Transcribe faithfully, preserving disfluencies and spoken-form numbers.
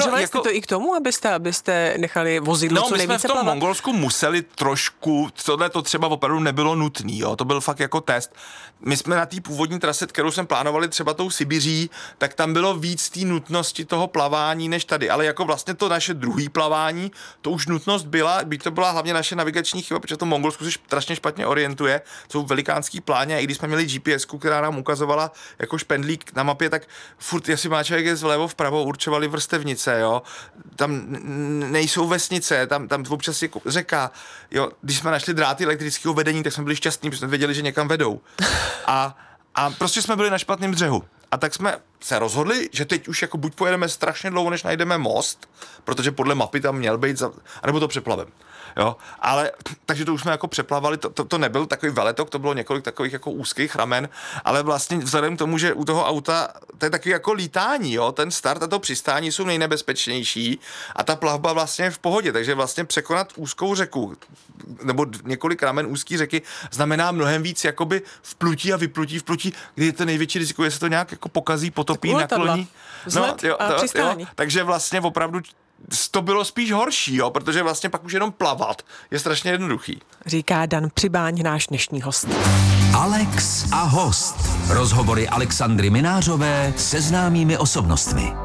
Používali jste jako... to i k tomu, abyste, abyste nechali vozidlo no, co nejvíce plavat? No, my jsme v tom plavat? Mongolsku museli trošku, tohle to třeba opravdu nebylo nutný, jo, to byl fakt jako test. My jsme na té původní trase, kterou jsme plánovali třeba tou Sibiří, tak tam bylo víc té nutnosti toho plavání než tady, ale jako vlastně to naše druhý plavání, to už nutnost byla, byť to byla hlavně naše navigační chyba, protože to Mongolsku se strašně špatně orientuje, jsou velikánský pláně a i když jsme měli G P S ku, která nám ukazovala jako špendlík na mapě, tak furt, jestli má člověk je vlevo vpravo, určovali vrstevnice, jo, tam nejsou vesnice, tam, tam občas je řeka, jo, když jsme našli dráty elektrického vedení, tak jsme byli šťastní, protože jsme věděli, že někam vedou. A, a prostě jsme byli na špatném břehu. A tak jsme se rozhodli, že teď už jako buď pojedeme strašně dlouho, než najdeme most, protože podle mapy tam měl být, za, anebo to přeplavem. Jo, ale takže to už jsme jako přeplavali, to, to, to nebyl takový veletok, to bylo několik takových jako úzkých ramen, ale vlastně vzhledem k tomu, že u toho auta to je taky jako lítání, jo, ten start a to přistání jsou nejnebezpečnější a ta plavba vlastně je v pohodě, takže vlastně překonat úzkou řeku nebo několik ramen úzký řeky znamená mnohem víc jakoby vplutí a vyplutí, vplutí, kdy je to největší riziko, jestli to nějak jako pokazí, potopí, nakloní. No, jo, a to, jo, takže vlastně opravdu to bylo spíš horší, jo, protože vlastně pak už jenom plavat je strašně jednoduchý. Říká Dan Přibáň, náš dnešní host. Alex a host. Rozhovory Alexandry Minářové se známými osobnostmi.